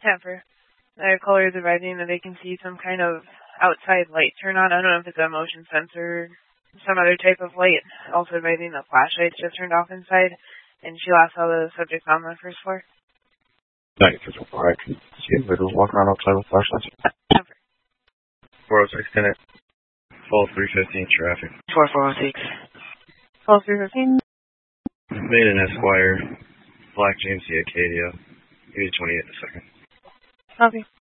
Tamper. The caller is advising that they can see some kind of outside light turn on. I don't know if it's a motion sensor, some other type of light. Also advising the flashlights just turned off inside, and she last saw the subject on the first floor. 94 I can see individuals walking around outside with flashlights. Tamper. 406 tenant. 12315 traffic. 4406. 12315. Made an Esquire. Black GMC Acadia. 8028 a second. Copy.